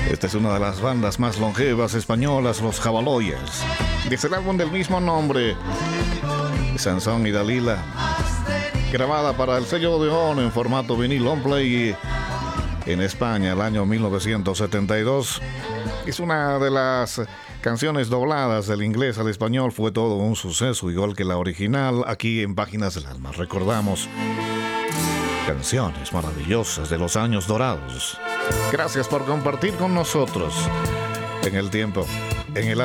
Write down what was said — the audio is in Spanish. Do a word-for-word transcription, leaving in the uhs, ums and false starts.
Esta es una de las bandas más longevas españolas, Los Jabaloyes. Desde el álbum del mismo nombre, Sansón y Dalila, grabada para el sello Odeón en formato vinil long play en España el año mil novecientos setenta y dos. Es una de las canciones dobladas del inglés al español. Fue todo un suceso, igual que la original. Aquí en Páginas del Alma recordamos canciones maravillosas de los años dorados. Gracias por compartir con nosotros en el tiempo, en el